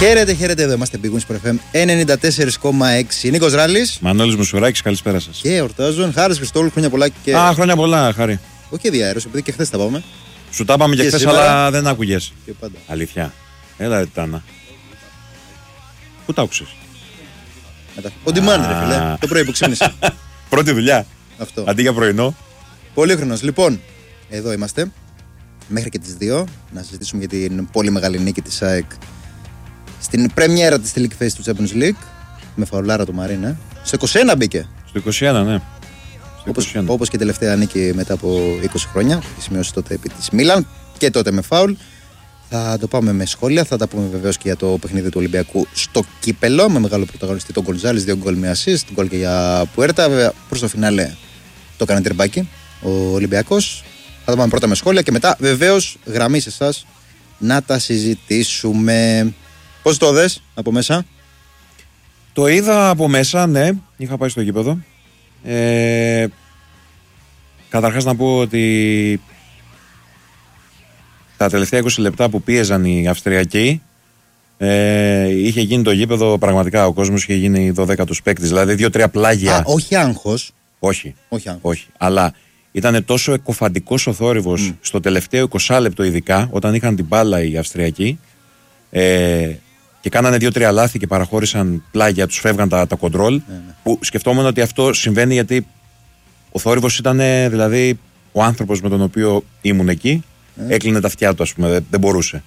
Χαίρετε, εδώ είμαστε Big Wings FM 94,6. Νίκος Ράλης. Μανώλης Μουσουράκης, καλησπέρα σας. Και εορτάζουν Χάρης Χριστόλου, χρόνια πολλά και. Χρόνια πολλά, Χάρη. Όχι διαέρωση, επειδή και χθες τα πάμε. Σου τα πάμε και χθες, αλλά δεν άκουγες. Και πάντα. Αλήθεια. Έλα, Τάνα. Πού τα άκουσες? On demand, ρε φίλε. Το πρωί που ξύπνησα. Πρώτη δουλειά. Αυτό. Αντί για πρωινό. Πολύχρονος. Λοιπόν, εδώ είμαστε. Μέχρι και τις 2 να συζητήσουμε για την πολύ μεγάλη νίκη της ΑΕΚ στην πρεμιέρα της τελική θέση του Champions League. Με φαουλάρα του Μαρίνα. Στο 21 μπήκε. Στο 21, ναι. Όπως και τελευταία νίκη μετά από 20 χρόνια. Τη σημειώσει τότε επί της Μίλαν και τότε με φάουλ. Θα το πάμε με σχόλια. Θα τα πούμε βεβαίως και για το παιχνίδι του Ολυμπιακού στο κύπελο. Με μεγάλο πρωταγωνιστή τον Γκονζάλης, 2 γκολ με assist. Γκολ και για Πουέρτα. Βέβαια προς το φινάλε το έκανε τερμπάκι ο Ολυμπιακός. Θα τα πάμε πρώτα με σχόλια και μετά βεβαίως γραμμή σε εσάς να τα συζητήσουμε. Πώς το δες από μέσα? Το είδα από μέσα, ναι. Είχα πάει στο γήπεδο. Καταρχάς να πω ότι τα τελευταία 20 λεπτά που πίεζαν οι Αυστριακοί είχε γίνει το γήπεδο πραγματικά, ο κόσμος είχε γίνει 12ος παίκτης, δηλαδή 2-3 πλάγια. Όχι άγχος. Όχι. Αλλά ήταν τόσο εκκοφαντικός ο θόρυβος στο τελευταίο 20 λεπτό, ειδικά όταν είχαν την μπάλα οι Αυστριακοί και κάνανε 2-3 λάθη και παραχώρησαν πλάγια, τους φεύγαν τα κοντρόλ. Που σκεφτόμουν ότι αυτό συμβαίνει γιατί ο θόρυβος ήταν, δηλαδή ο άνθρωπος με τον οποίο ήμουν εκεί έκλεινε τα αυτιά του, ας πούμε, δεν μπορούσε.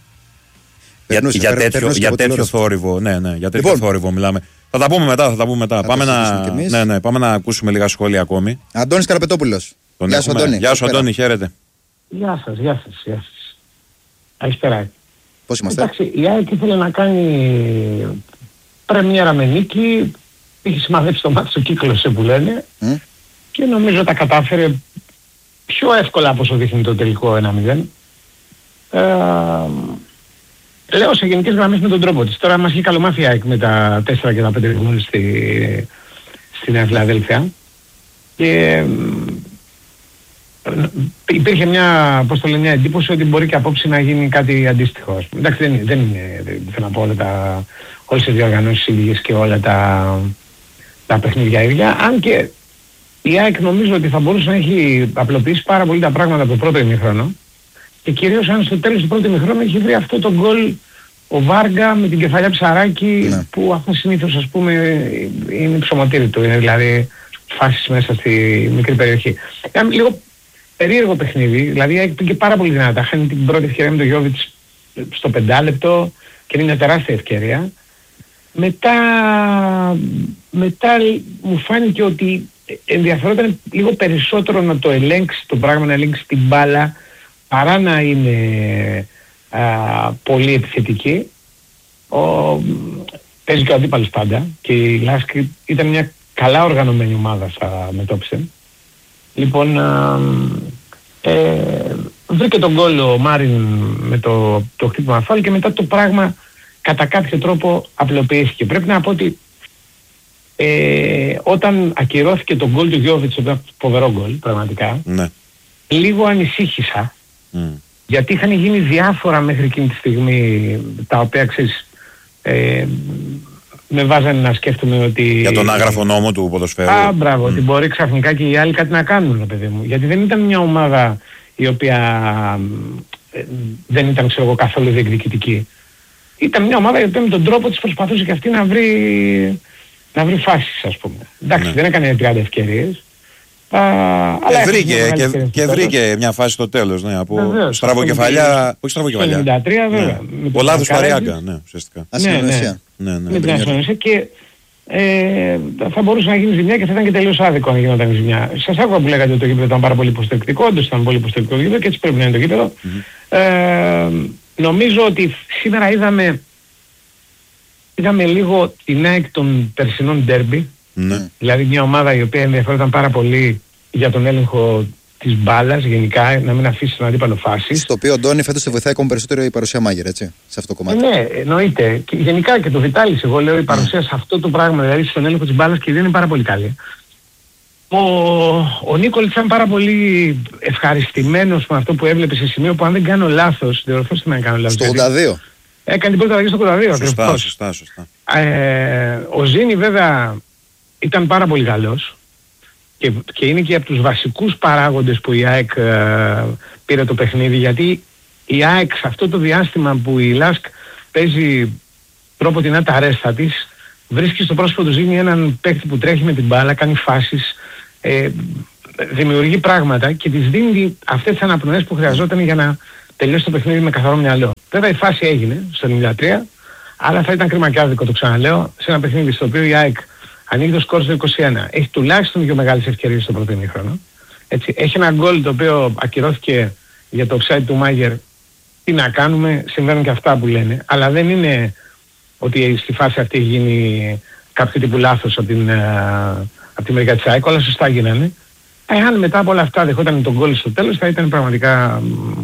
Για τέτοιο θόρυβο, για τέτοιο θόρυβο μιλάμε. Θα τα πούμε μετά. Πάμε να ακούσουμε λίγα σχόλια ακόμη. Αντώνης Καραπετόπουλος. Γεια σου, Αντώνη. Γεια σου, Αντώνη, χαίρετε. Γεια σας. Καλησπέρα. Πώς είμαστε? Εντάξει, η ΑΕΚ ήθελε να κάνει πρεμιέρα με νίκη. Είχε σημαδέψει το μάτι στο κύκλωσε που λένε. Και νομίζω τα κατάφερε πιο εύκολα από όσο δείχνει το τελικό 1-0. Λέω σε γενικές γραμμές με τον τρόπο της. Τώρα μας είχε καλομάθει η ΑΕΚ με τα 4 και τα 5 γκολ στη Νέα Φιλαδέλφια. Και υπήρχε μια εντύπωση ότι μπορεί και απόψε να γίνει κάτι αντίστοιχο. Εντάξει, δεν είναι, θέλω να πω, όλες τις διοργανώσεις ίδιες και όλα τα παιχνίδια ίδια. Αν και η ΑΕΚ νομίζω ότι θα μπορούσε να έχει απλοποιήσει πάρα πολύ τα πράγματα από το πρώτο ημίχρονο. Και κυρίως αν στο τέλος του πρώτου ημίχρονου έχει βρει αυτό το γκολ ο Βάργα με την κεφαλιά Ψαράκη, που αυτό συνήθως, ας πούμε, είναι ψωμοτήρητο. Είναι δηλαδή φάσεις μέσα στη μικρή περιοχή. Ήταν λίγο περίεργο παιχνίδι, δηλαδή πήγε πάρα πολύ δυνατά. Χάνει την πρώτη ευκαιρία με τον Γιώβιτς στο 5 λεπτό και είναι μια τεράστια ευκαιρία. Μετά μου φάνηκε ότι ενδιαφερόταν λίγο περισσότερο να το ελέγξει το πράγμα, να ελέγξει την μπάλα, παρά να είναι πολύ επιθετική. Παίζει και ο αντίπαλος πάντα και η Λάσκη ήταν μια καλά οργανωμένη ομάδα στα Μετόψεν. Λοιπόν, βρήκε τον γκολ ο Μάριν με το χτύπημα φάουλ και μετά το πράγμα κατά κάποιο τρόπο απλοποιήθηκε. Πρέπει να πω ότι όταν ακυρώθηκε το γκολ του Γιώβιτς, το φοβερό γκολ πραγματικά, λίγο ανησύχησα, γιατί είχαν γίνει διάφορα μέχρι εκείνη τη στιγμή, τα οποία ξέρεις, με βάζανε να σκέφτομαι ότι... Για τον άγραφο νόμο του ποδοσφαίρου. Μπράβο, ότι μπορεί ξαφνικά και οι άλλοι κάτι να κάνουν, παιδί μου. Γιατί δεν ήταν μια ομάδα η οποία δεν ήταν, ξέρω εγώ, καθόλου διεκδικητική. Ήταν μια ομάδα η οποία με τον τρόπο της προσπαθούσε και αυτή να βρει φάσεις, ας πούμε. Εντάξει, δεν έκανε 30 ευκαιρίες. Αλλά βρήκε μια φάση στο τέλος, από στραβοκεφαλιά, όχι στραβοκεφαλιά. 93 βέβαια. Ο λάθος Παριάγκα, ουσιαστικά. Ασυνεννοησία. Με την ασυνεννοησία και θα μπορούσε να γίνει ζημιά και θα ήταν και τελείως άδικο αν γινόταν ζημιά. Σας άκουγα που λέγατε ότι το γήπεδο ήταν πάρα πολύ υποστηρικτικό, όντως ήταν πολύ υποστηρικτικό γήπεδο και έτσι πρέπει να είναι το γήπεδο. Νομίζω ότι σήμερα είδαμε λίγο την ΑΕΚ των περσινών ντέρμπι. Δηλαδή μια ομάδα η οποία ενδιαφέρονταν πάρα πολύ για τον έλεγχο της μπάλας γενικά, να μην αφήσει τον αντίπαλο φάσεις. Στο οποίο ο Ντόνι φέτος σε βοηθάει ακόμα περισσότερο η παρουσία Μάγερ, έτσι, σε αυτό το κομμάτι. Ναι, εννοείται. Και γενικά και το Βιτάλης, εγώ λέω, η παρουσία σε αυτό το πράγμα, δηλαδή στον έλεγχο της μπάλας, και δεν είναι πάρα πολύ καλή. Ο Νίκολης ήταν πάρα πολύ ευχαριστημένος με αυτό που έβλεπε σε σημείο που, αν δεν κάνω λάθος, διορθώστε με αν κάνω λάθος. Στο 82. Έκανε την πρώτη αλλαγή στο 82. Σωστά. Ο Ζήνη βέβαια ήταν πάρα πολύ καλός και είναι και από τους βασικούς παράγοντες που η ΑΕΚ πήρε το παιχνίδι, γιατί η ΑΕΚ σε αυτό το διάστημα που η ΛΑΣΚ παίζει τρόποτινά τα αρέστα της, βρίσκει στο πρόσωπο του Ζήνη έναν παίκτη που τρέχει με την μπάλα, κάνει φάσεις, δημιουργεί πράγματα και της δίνει αυτές τις αναπνοές που χρειαζόταν για να τελειώσει το παιχνίδι με καθαρό μυαλό. Βέβαια η φάση έγινε στο 93, αλλά θα ήταν κρίμα και άδικο, το ξαναλέω, σε ένα παιχνίδι στο οποίο η ΑΕΚ ανοίγει το σκορ στο 21. Έχει τουλάχιστον 2 μεγάλες ευκαιρίες στο πρώτο ημίχρονο. Έχει ένα γκολ το οποίο ακυρώθηκε για το offside του Μάγερ. Τι να κάνουμε, συμβαίνουν και αυτά που λένε, αλλά δεν είναι ότι στη φάση αυτή έχει γίνει κάποιο τύπου λάθος από τη μεριά της ΑΕΚ, όλα σωστά γίνανε. Αν μετά από όλα αυτά δεχόταν τον γκολ στο τέλος, θα ήταν πραγματικά,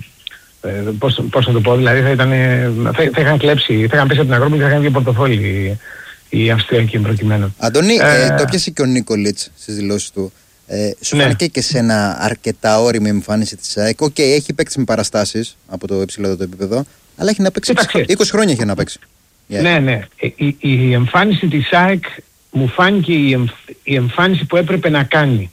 πώς να το πω, δηλαδή θα είχαν κλέψει, θα είχαν πέσει από την Ακρόπολη και θα είχαν βγει πορτοφόλι οι Αυστριακοί προκειμένου. Αντώνη, το πιάσε και ο Νίκολιτς στις δηλώσεις του. Σου φάνηκε και σε ένα αρκετά όριμη εμφάνιση της ΑΕΚ? Οκ, έχει παίξει με παραστάσεις από το υψηλότερο επίπεδο, αλλά έχει να παίξει 20 χρόνια έχει να παίξει. Ναι. Η εμφάνιση της ΑΕΚ μου φάνηκε η εμφάνιση που έπρεπε να κάνει.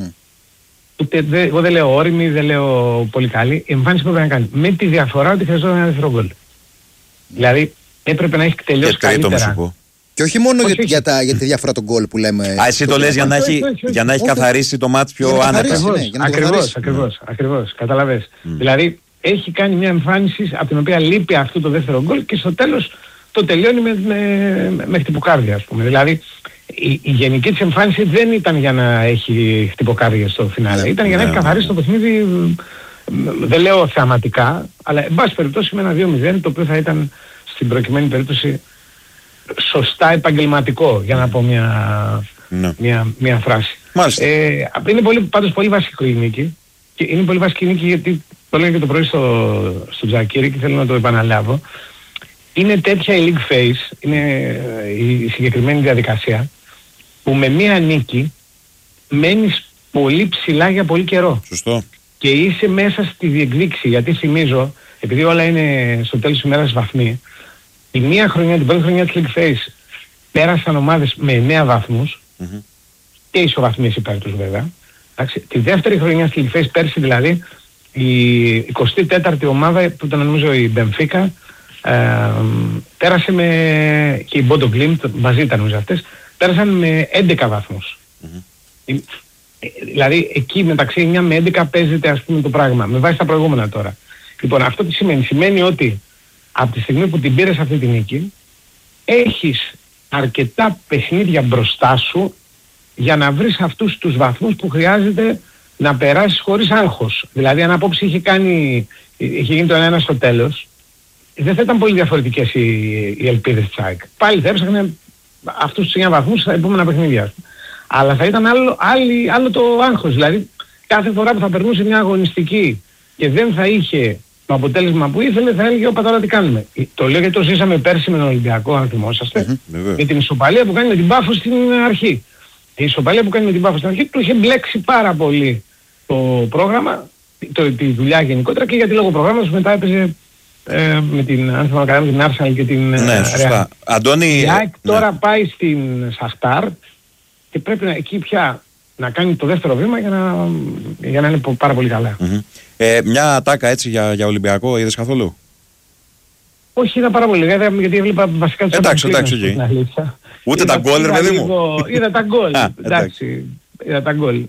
Εγώ δεν λέω όριμη, δεν λέω πολύ καλή. Η εμφάνιση που έπρεπε να κάνει. Με τη διαφορά ότι χρειαζόταν ένα δεύτερο γκολ. Δηλαδή έπρεπε να έχει τελειώσει καλύτερα. Και όχι μόνο για τη διαφορά των γκολ που λέμε. Εσύ το λες για να έχει καθαρίσει το μάτς πιο άνετα. Ακριβώς, καταλαβες. Δηλαδή έχει κάνει μια εμφάνιση από την οποία λείπει αυτό το δεύτερο γκολ και στο τέλος το τελειώνει με χτυποκάρδια, ας πούμε. Δηλαδή η γενική της εμφάνιση δεν ήταν για να έχει χτυποκάρδια στο φινάλε. Ήταν για να έχει καθαρίσει το παιχνίδι, δεν λέω θεαματικά, αλλά εν πάση περιπτώσει με ένα 2-0, το οποίο θα ήταν στην προκειμένη περίπτωση σωστά επαγγελματικό, για να πω μια φράση. Είναι πάντως πολύ βασική η νίκη. Και είναι πολύ βασική νίκη γιατί το λέω και το πρωί στο Τζακίρι και θέλω να το επαναλάβω. Είναι τέτοια η league phase, είναι η συγκεκριμένη διαδικασία, που με μία νίκη μένεις πολύ ψηλά για πολύ καιρό. Σωστό. Και είσαι μέσα στη διεκδίκηση, γιατί θυμίζω, επειδή όλα είναι στο τέλος της ημέρας βαθμοί, την πρώτη χρονιά της league phase πέρασαν ομάδες με 9 βαθμούς και ισοβαθμίες υπέρ τους βέβαια. Τη δεύτερη χρονιά της league phase, πέρσι δηλαδή, η 24η ομάδα που ήταν νομίζω η Μπενφίκα, πέρασε και η Bodo Glimt, μαζί ήταν νομίζω αυτές, πέρασαν με 11 βαθμούς. Δηλαδή εκεί μεταξύ 9 με 11 παίζεται ας πούμε το πράγμα, με βάση τα προηγούμενα τώρα. Λοιπόν, αυτό τι σημαίνει? Σημαίνει ότι από τη στιγμή που την πήρες αυτή τη νίκη, έχεις αρκετά παιχνίδια μπροστά σου για να βρεις αυτούς τους βαθμούς που χρειάζεται να περάσεις χωρίς άγχος. Δηλαδή αν απόψε είχε γίνει το 1-1 στο τέλος, δεν θα ήταν πολύ διαφορετικές οι ελπίδες της ΑΕΚ. Πάλι θα έψαχνε αυτούς τους 9 βαθμούς στα επόμενα παιχνίδια. Αλλά θα ήταν άλλο το άγχος. Δηλαδή κάθε φορά που θα περνούσε μια αγωνιστική και δεν θα είχε το αποτέλεσμα που ήθελε, θα έλεγε όπα τώρα τι κάνουμε. Το λέω γιατί το ζήσαμε πέρσι με τον Ολυμπιακό, αν θυμόσαστε, με την ισοπαλία που κάνει με την Πάφο στην αρχή. Η ισοπαλία που κάνει με την Πάφο στην αρχή του είχε μπλέξει πάρα πολύ το πρόγραμμα, τη δουλειά γενικότερα, και γιατί λόγω προγράμματος μετά έπαιζε με την Arsenal και την Real. Αντώνη, η ΑΕΚ τώρα πάει στην Σαχτάρ και πρέπει εκεί πια να κάνει το δεύτερο βήμα για να είναι πάρα πολύ καλά. Μια ατάκα έτσι για Ολυμπιακό, είδες καθόλου? Όχι, είδα πάρα πολύ, γιατί έβλεπα βασικά τους εντάξει. Ούτε τα γκολ, ρε παιδί μου. Είδα τα γκολ, εντάξει, είδα τα γκολ.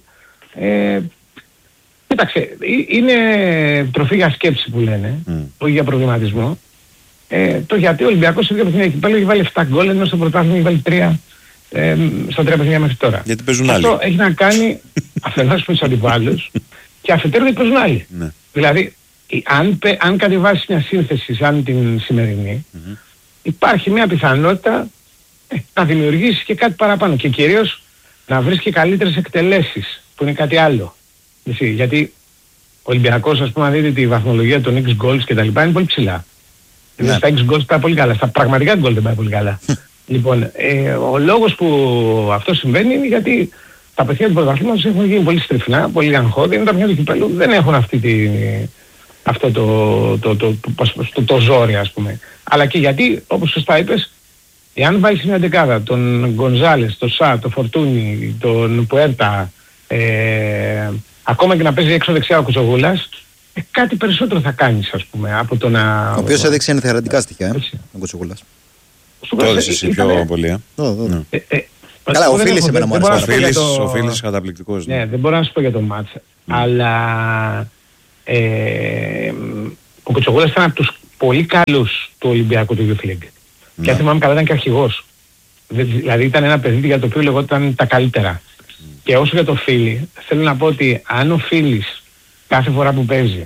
Κοίταξε, είναι τροφή για σκέψη που λένε, όχι για προβληματισμό. Το γιατί ο Ολυμπιακός σε δύο παιχνίδια εκεί πέρα έχει βάλει 7 γκολ, ενώ στο πρωτάθλημα έχει βάλει 3 στα 3 παιχνίδια μέχρι τώρα. Γιατί παίζουν άλλοι. Αυτό έχει να κάνει αφενός με τους αντιπάλους και αφετέρου γιατί παίζουν άλλοι. Δηλαδή, αν κατεβάσεις μια σύνθεση σαν την σημερινή, υπάρχει μια πιθανότητα να δημιουργήσεις και κάτι παραπάνω και κυρίως να βρεις και καλύτερες εκτελέσεις, που είναι κάτι άλλο. Γιατί ο Ολυμπιακός, ας πούμε, αν δείτε τη βαθμολογία των X goals και τα λοιπά, είναι πολύ ψηλά. Στα X goals πάει πολύ καλά, στα πραγματικά goals δεν πάει πολύ καλά. Λοιπόν, ο λόγος που αυτό συμβαίνει είναι γιατί τα παιχνίδια του πρωταθλήματος έχουν γίνει πολύ στριφνά, πολύ αγχώδη, ενώ τα παιχνίδια του κυπέλλου δεν έχουν αυτό το ζόρι, ας πούμε. Αλλά και γιατί, όπως σωστά είπες, εάν βάλεις μια δεκάδα τον Γκονζάλες, τον Σα, τον Φορτούνι, τον Πουέρτα, ακόμα και να παίζει έξω δεξιά ο Κουτσογούλας, κάτι περισσότερο θα κάνεις, ας πούμε, από το να... Ο οποίος έδειξε ενθαρρυντικά στοιχεία, ο Κουτσογούλας. Το έδειξε εσύ πιο πολύ, Καλά, ο Φίλης εμένα μου άρεσε. Ο Φίλης καταπληκτικός. Ναι, δεν μπορώ να σου πω για το μάτς, αλλά ο Κουτσογούλας ήταν από τους πολύ καλούς του Ολυμπιακού του Youth League. Και αν θυμάμαι καλά ήταν και αρχηγός. Δηλαδή ήταν ένα παιδί για το οποίο λεγόταν τα καλύτερα. Και όσο για το Φίλη, θέλω να πω ότι αν ο Φίλης κάθε φορά που παίζει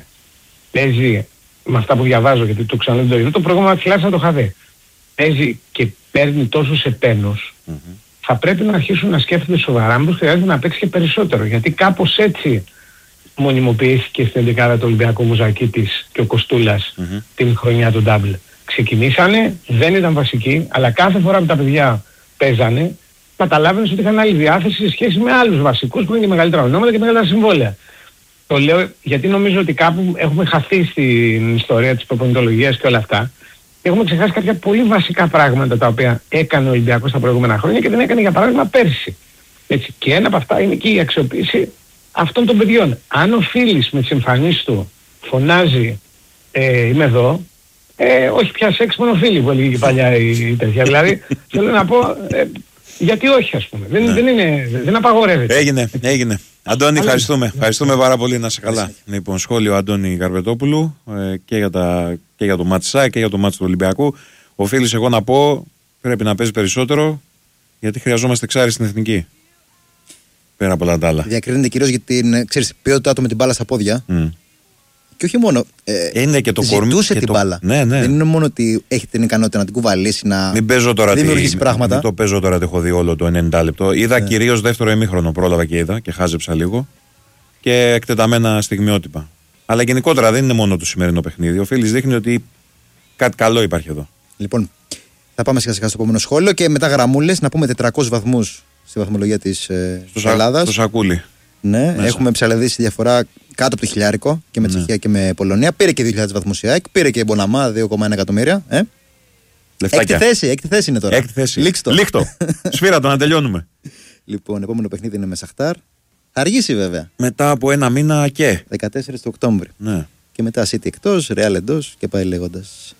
με αυτά που διαβάζω, γιατί το ξαναλέω το ίδιο, το πρόγραμμα της Λάσης να το είχα δει. Παίζει και παίρνει τόσους επένους, θα πρέπει να αρχίσουν να σκέφτονται σοβαρά μήπως χρειάζεται να παίξει και περισσότερο. Γιατί κάπως έτσι μονιμοποιήθηκε στην 11η του Ολυμπιακού Μουζακίτης και ο Κοστούλας την χρονιά του Double. Ξεκινήσανε, δεν ήταν βασικοί, αλλά κάθε φορά που τα παιδιά παίζανε, καταλάβαινες ότι είχαν άλλη διάθεση σε σχέση με άλλους βασικούς που είναι και μεγαλύτερα ονόματα και μεγαλύτερα συμβόλαια. Το λέω γιατί νομίζω ότι κάπου έχουμε χαθεί στην ιστορία της προπονητολογίας και όλα αυτά. Έχουμε ξεχάσει κάποια πολύ βασικά πράγματα τα οποία έκανε ο Ολυμπιακός τα προηγούμενα χρόνια και δεν έκανε για παράδειγμα πέρσι. Έτσι. Και ένα από αυτά είναι και η αξιοποίηση αυτών των παιδιών. Αν ο Φίλης με τις εμφανίσεις του φωνάζει είμαι εδώ, όχι πια σεξ μόνο Φίλη που έλεγε παλιά η τέτοια. Δηλαδή θέλω να πω γιατί όχι, ας πούμε. Δεν απαγορεύεται. Έγινε. Αντώνη, ευχαριστούμε πάρα πολύ, να είσαι καλά. Λοιπόν, σχόλιο Αντώνη Καρπετόπουλου και για το μάτς ΣΑΕ και για το μάτς του Ολυμπιακού. Ο Φίλης, εγώ να πω, πρέπει να παίζει περισσότερο γιατί χρειαζόμαστε εξάρι στην εθνική. Πέρα από όλα τα άλλα. Διακρίνεται κυρίως για την ποιότητά του με την μπάλα στα πόδια. Και όχι μόνο. Είναι και το κορμί. Ζητούσε την μπάλα. Ναι. Δεν είναι μόνο ότι έχει την ικανότητα να την κουβαλήσει, να δημιουργήσει πράγματα. Μην το παίζω τώρα, το έχω δει όλο το 90 λεπτό. Είδα κυρίως δεύτερο ημίχρονο, πρόλαβα και είδα και χάζεψα λίγο. Και εκτεταμένα στιγμιότυπα. Αλλά γενικότερα δεν είναι μόνο το σημερινό παιχνίδι. Ο Φίλης δείχνει ότι κάτι καλό υπάρχει εδώ. Λοιπόν, θα πάμε σιγά σιγά στο επόμενο σχόλιο και μετά γραμμούλες να πούμε 400 βαθμούς στη βαθμολογία της Ελλάδας. Στο σακούλι. Ναι, μέσα. Έχουμε ψαλεδίσει διαφορά κάτω από το χιλιάρικο και με Τσεχία και με Πολωνία. Πήρε και 2.000 βαθμούς η ΑΕΚ, πήρε και η Μποναμά 2,1 εκατομμύρια. Έκτη θέση είναι τώρα. Λίχτο. Σφύρα το να τελειώνουμε. Λοιπόν, επόμενο παιχνίδι είναι με Σαχτάρ. Θα αργήσει βέβαια. Μετά από ένα μήνα και. 14 του Οκτώβρη. Ναι. Και μετά City εκτός, Real εντός και πάει λέγοντας.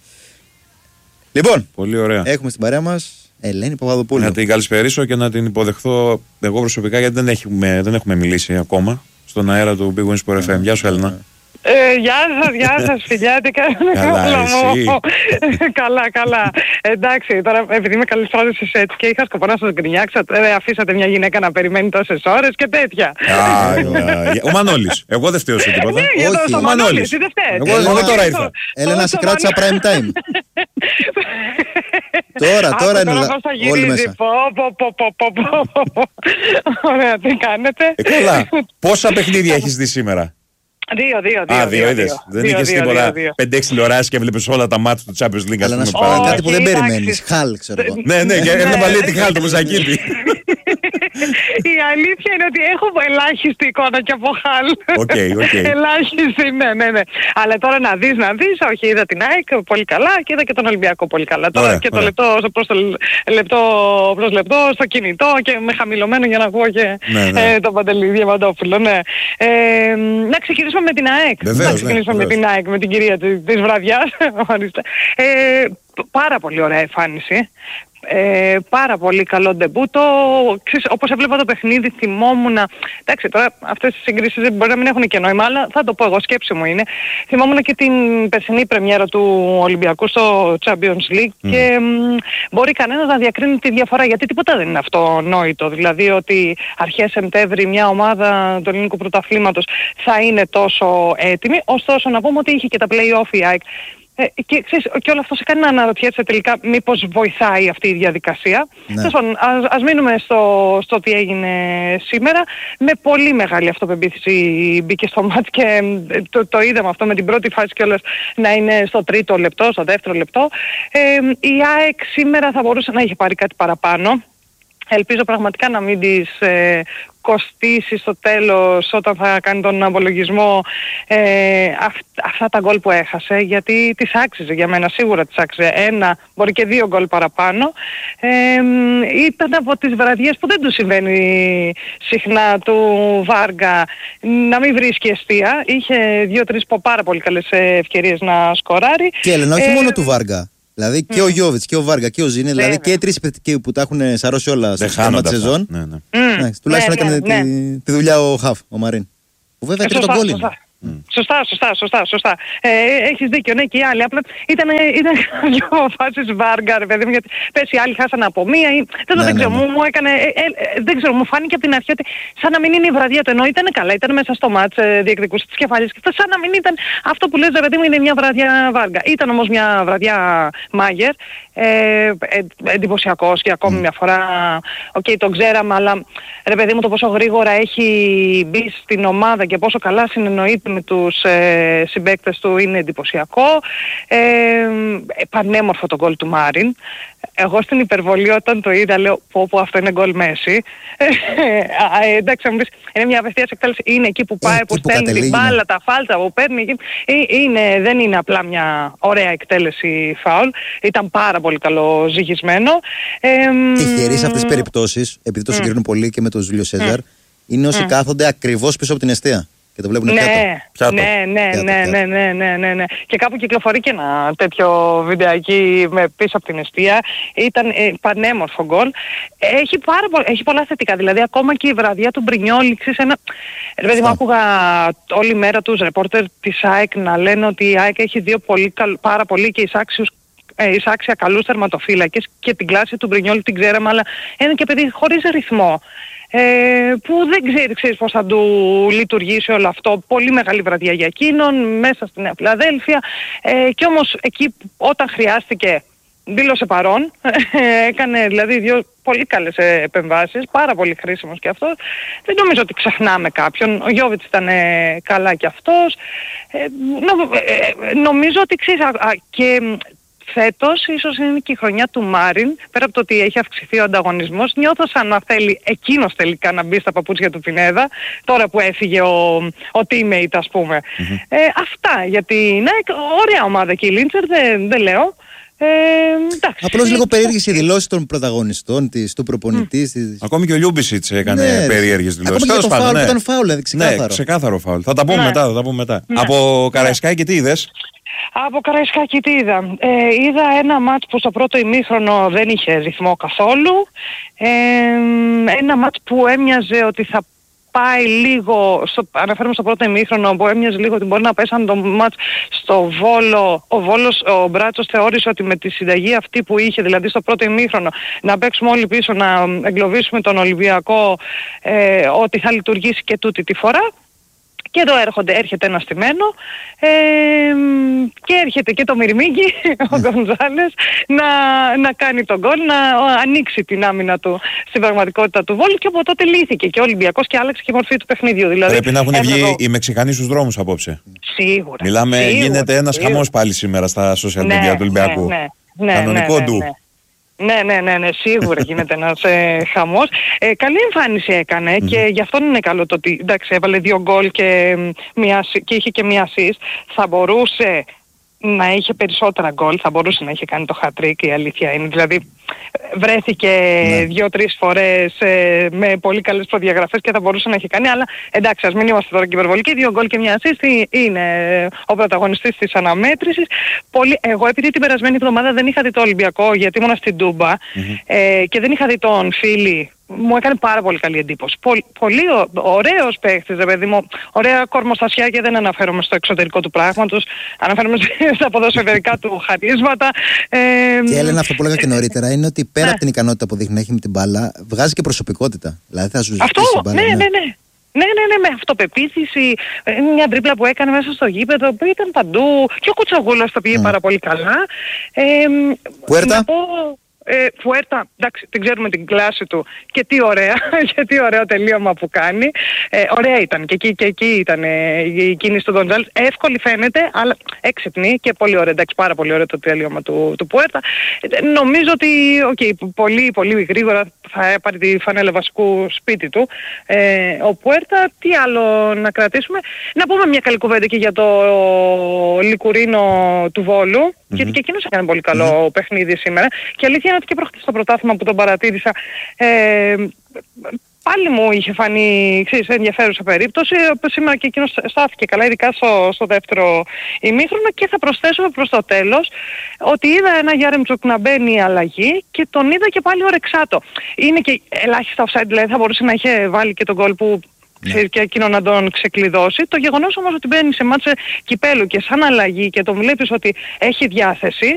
Λοιπόν, πολύ ωραία. Έχουμε στην παρέα μας Ελένη Παπαδοπούλου. Να την καλησπερίσω και να την υποδεχθώ εγώ προσωπικά, γιατί δεν έχουμε μιλήσει ακόμα στον αέρα του Big Win Sport FM. Γεια σου, Έλληνα. Γεια σας φιλιά, τι κάνετε? Καλά. Εντάξει, τώρα επειδή με καλησπρόζησες έτσι και είχα σκοπό να σας γκρινιάξω, αφήσατε μια γυναίκα να περιμένει τόσες ώρες και τέτοια. Ο Μανώλης, εγώ δεν φταίω σε τίποτα. Όχι, ο Μανώλης, τι δεν φταίει. Εγώ τώρα ήρθα. Έλενα, σε κράτησα prime time. Τώρα είναι όλοι μέσα. Ωραία, τι κάνετε? Καλά, πόσα παιχνίδια έχεις δει σήμερα? Δύο. Είδες. Δεν είχες τίποτα 5-6 τηλεοράσεις και έβλεπες όλα τα μάτια του Champions League. Αλλά να σου πω κάτι που δεν περιμένεις. Χαλ, ξέρω εγώ. Ναι, και έβλεπα λέει τη Χαλ του Μουζακίτη. Η αλήθεια είναι ότι έχω ελάχιστη εικόνα και από Χαλ. Ελάχιστη, ναι. Αλλά τώρα να δεις, όχι, είδα την ΑΕΚ πολύ καλά και είδα και τον Ολυμπιακό πολύ καλά. Τώρα και το λεπτό προς λεπτό στο κινητό και με χαμηλωμένο για να ακούω και τον Παντελή Διαμαντόπουλο. Να ξεκινήσουμε με την ΑΕΚ. Βεβαίως, να ξεκινήσουμε με την ΑΕΚ, με την κυρία της βραδιάς. Πάρα πολύ ωραία εμφάνιση. Πάρα πολύ καλό ντεμπούτο. Όπως έβλεπα το παιχνίδι θυμόμουν, εντάξει τώρα αυτές τις συγκρίσεις μπορεί να μην έχουν και νόημα, αλλά θα το πω εγώ, σκέψη μου είναι. Θυμόμουν και την περσινή πρεμιέρα του Ολυμπιακού στο Champions League και μπορεί κανένας να διακρίνει τη διαφορά, γιατί τίποτα δεν είναι αυτονόητο. Δηλαδή ότι αρχές Σεπτέμβρη μια ομάδα του ελληνικού πρωταθλήματος θα είναι τόσο έτοιμη, ωστόσο να πούμε ότι είχε και τα play-off η ΑΕΚ. Και ξέρεις, και όλο αυτό σε κάνει να αναρωτιέσαι τελικά μήπως βοηθάει αυτή η διαδικασία. Ναι. Ας μείνουμε στο τι έγινε σήμερα. Με πολύ μεγάλη αυτοπεποίθηση μπήκε στο μάτς και το είδαμε αυτό με την πρώτη φάση κιόλας να είναι στο τρίτο λεπτό, στο δεύτερο λεπτό. Η ΑΕΚ σήμερα θα μπορούσε να είχε πάρει κάτι παραπάνω. Ελπίζω πραγματικά να μην της κοστίσει στο τέλος όταν θα κάνει τον απολογισμό αυτά τα γκολ που έχασε, γιατί της άξιζε για μένα, σίγουρα της άξιζε 1, μπορεί και 2 γκολ παραπάνω. Ήταν από τις βραδιές που δεν του συμβαίνει συχνά του Βάργα να μην βρίσκει εστία. Είχε 2-3 πάρα πολύ καλές ευκαιρίες να σκοράρει. Και Έλενα, όχι μόνο του Βάργα. Δηλαδή και ο Γιώβιτς και ο Βάργα και ο Ζήνη, δηλαδή και οι τρεις επιθετικοί που τα έχουν σαρώσει όλα στο θέμα της σεζόν. Τουλάχιστον έκανε τη δουλειά ο Χαφ, ο Μαρίν. Που βέβαια και τον γκολ είναι. Σωστά. Έχεις δίκιο, ναι, και οι άλλοι. Απλά ήταν δύο φάσεις Βάργα, ρε παιδί μου, γιατί πες οι άλλοι χάσανε από μία ή... Δεν ξέρω, μου έκανε... Δεν ξέρω, μου φάνηκε από την αρχή ότι σαν να μην είναι η βραδιά του, ενώ ήταν καλά, ήταν μέσα στο μάτς, διεκδικούσε τις κεφαλιές και σαν να μην ήταν αυτό που λες, ρε παιδί μου, είναι μια βραδιά Βάργα. Ήταν όμως μια βραδιά Μάγερ, εντυπωσιακός και ακόμη μια φορά, τον ξέραμε, αλλά ρε παιδί μου, το πόσο γρήγορα έχει μπει στην ομάδα και πόσο καλά συνεννοείται με τους συμπαίκτες του είναι εντυπωσιακό. Πανέμορφο το γκολ του Μάριν. Εγώ στην υπερβολή όταν το είδα λέω πω αυτό είναι γκολ Μέση. Εντάξει, μου πεις, είναι μια απευθείας εκτέλεση. Είναι εκεί που πάει, που στέλνει την μπάλα, τα φάλτσα που παίρνει. Δεν είναι απλά μια ωραία εκτέλεση φάουλ. Ήταν πάρα πολύ καλό ζυγισμένο. Τυχεροί σε αυτές τις περιπτώσεις, επειδή το συγκρίνουν πολύ και με τον Ζούλιο Σέζαρ, είναι όσοι κάθονται ακριβώς πίσω από την εστία. Και το βλέπουν πιάτο. Ναι. Και κάπου κυκλοφορεί και ένα τέτοιο βιντεάκι πίσω από την εστία. Ήταν πανέμορφο γκολ. Έχει πολλά θετικά. Δηλαδή ακόμα και η βραδιά του Μπρινιόλη, ρε παιδί μου, άκουγα όλη μέρα τους ρεπόρτερ της ΑΕΚ να λένε ότι η ΑΕΚ έχει δύο πάρα πολύ και εισάξια καλούς τερματοφύλακες και την κλάση του Μπρινιόλη την ξέραμε, αλλά είναι και παιδί χωρίς ρυθμό. Που δεν ξέρεις πώς θα του λειτουργήσει όλο αυτό. Πολύ μεγάλη βραδιά για εκείνον, μέσα στη Νέα Φιλαδέλφια. Και όμως εκεί όταν χρειάστηκε δήλωσε παρόν. Έκανε δηλαδή 2 πολύ καλές επεμβάσεις, πάρα πολύ χρήσιμος και αυτός. Δεν νομίζω ότι ξεχνάμε κάποιον. Ο Γιώβιτς ήταν καλά και αυτός. Νομίζω ότι ξέρεις, και φέτος ίσως είναι και η χρονιά του Μάριν, πέρα από το ότι έχει αυξηθεί ο ανταγωνισμός, νιώθω σαν να θέλει εκείνος τελικά να μπει στα παπούτσια του Πινέδα, τώρα που έφυγε ο teammate, ας πούμε. Αυτά, γιατί είναι ωραία ομάδα και η Λίντσερ, δεν λέω. Απλώς λίγο περίεργες οι δηλώσεις των πρωταγωνιστών της, του προπονητή. Ακόμη και ο Λιούμπισιτς έκανε περίεργες δηλώσεις. Ακόμη και το φάουλ ήταν φάουλ, ξεκάθαρο. Ναι, ξεκάθαρο φάουλ. Θα τα πούμε μετά. Από Καραϊσκάκη και τι είδες? Από Καραϊσκάκη τι είδα? Είδα ένα μάτς που στο πρώτο ημίχρονο δεν είχε ρυθμό καθόλου. Ένα μάτς που έμοιαζε ότι θα πάει λίγο, αναφέρομαι στο πρώτο ημίχρονο, που έμοιαζε λίγο ότι μπορεί να πέσαν το μάτς στο Βόλο. Ο Μπράτσος θεώρησε ότι με τη συνταγή αυτή που είχε, δηλαδή στο πρώτο ημίχρονο, να παίξουμε όλοι πίσω, να εγκλωβίσουμε τον Ολυμπιακό, ότι θα λειτουργήσει και τούτη τη φορά. Και εδώ έρχεται ένα στημένο και έρχεται και το Μυρμήγκι, ο Γκονζάλες, να κάνει τον γκολ, να ανοίξει την άμυνα του στην πραγματικότητα του Βόλου, και από τότε λύθηκε και ο Ολυμπιακός και άλλαξε και η μορφή του παιχνιδιού. Δηλαδή, πρέπει να έχουν βγει οι Μεξικανοί στους δρόμους απόψε. Σίγουρα. Γίνεται ένας χαμός πάλι σήμερα στα social media του Ολυμπιακού. Κανονικό ντου. Ναι, σίγουρα γίνεται ένας χαμός. Καλή εμφάνιση έκανε και γι' αυτό είναι καλό το ότι έβαλε 2 γκολ και είχε και μία assist. Θα μπορούσε να είχε περισσότερα γκολ, θα μπορούσε να είχε κάνει το hat-trick, η αλήθεια είναι. Δηλαδή βρέθηκε 2-3 φορές με πολύ καλές προδιαγραφές και θα μπορούσε να έχει κάνει, αλλά εντάξει, ας μην είμαστε τώρα και υπερβολικοί. 2 γκολ και μία assist είναι ο πρωταγωνιστής της αναμέτρησης. Εγώ επειδή την περασμένη εβδομάδα δεν είχα δει το Ολυμπιακό, γιατί ήμουν στην Τούμπα και δεν είχα δει τον Φίλη, μου έκανε πάρα πολύ καλή εντύπωση. Πολύ ωραίος παίχτης, ρε παιδί μου. Ωραία κορμοστασιά, και δεν αναφέρομαι στο εξωτερικό του πράγματος. Αναφέρομαι στα ποδοσφαιρικά του χαρίσματα. Και Έλενα, αυτό που έλεγα και νωρίτερα είναι ότι πέρα από την ικανότητα που δείχνει να έχει με την μπάλα, βγάζει και προσωπικότητα. Δηλαδή θα σου ζητήσει την μπάλα. Ναι, με αυτοπεποίθηση. Μια τρίπλα που έκανε μέσα στο γήπεδο που ήταν παντού. Και ο Κουτσαγούλας το πήγε πάρα πολύ καλά. Πουέρτα. Φουέρτα, εντάξει, την ξέρουμε την κλάση του και τι ωραίο τελείωμα που κάνει. Ωραία ήταν και εκεί ήταν η κίνηση του Γκοντζάλες. Εύκολη φαίνεται, αλλά έξυπνη και πολύ ωραία. Εντάξει, πάρα πολύ ωραίο το τελείωμα του Πουέρτα. Νομίζω ότι πολύ, πολύ γρήγορα θα πάρει τη φανέλα βασικού σπίτι του. Ο Πουέρτα, τι άλλο να κρατήσουμε. Να πούμε μια καλή κουβέντα και για το Λικουρίνο του Βόλου, γιατί και εκείνος έκανε πολύ καλό παιχνίδι σήμερα. Και αλήθεια είναι ότι και προχθές στο πρωτάθλημα που τον παρατήρησα, πάλι μου είχε φανεί ενδιαφέρουσα περίπτωση. Σήμερα και εκείνος στάθηκε καλά, ειδικά στο δεύτερο ημίχρονο. Και θα προσθέσω προς το τέλος ότι είδα ένα Γιάρεμτσουκ να μπαίνει αλλαγή και τον είδα και πάλι ορεξάτο. Είναι και ελάχιστα offside, δηλαδή θα μπορούσε να είχε βάλει και τον γκολ που και εκείνο να τον ξεκλειδώσει. Το γεγονός όμως ότι μπαίνει σε μάτσε κυπέλου και σαν αλλαγή και τον βλέπεις ότι έχει διάθεση,